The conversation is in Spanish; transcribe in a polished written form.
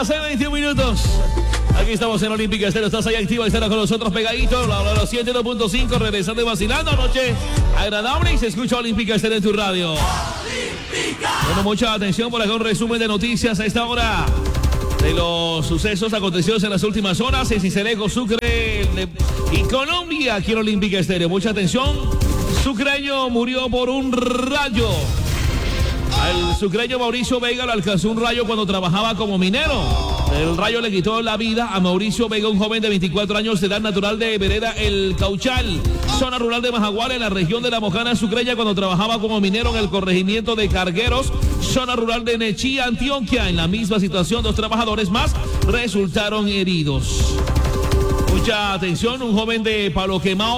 las 6:21. Aquí estamos en Olímpica Estéreo. Estás ahí activa y estará con nosotros pegadito. Los 102.5, regresando y vacilando. Noche agradable y se escucha Olímpica Estéreo en tu radio. ¡Olímpica! Bueno, mucha atención por acá. Un resumen de noticias a esta hora de los sucesos acontecidos en las últimas horas en Sincelejo, Sucre y Colombia. Aquí en Olímpica Estéreo. Mucha atención. Sucreño murió por un rayo. Al sucreño Mauricio Vega le alcanzó un rayo cuando trabajaba como minero. El rayo le quitó la vida a Mauricio Vega, un joven de 24 años de edad, natural de Vereda El Cauchal, zona rural de Majagual, en la región de La Mojana Sucreña, cuando trabajaba como minero en el corregimiento de Cargueros, zona rural de Nechí, Antioquia. En la misma situación, 2 trabajadores más resultaron heridos. Mucha atención, un joven de Palo Quemado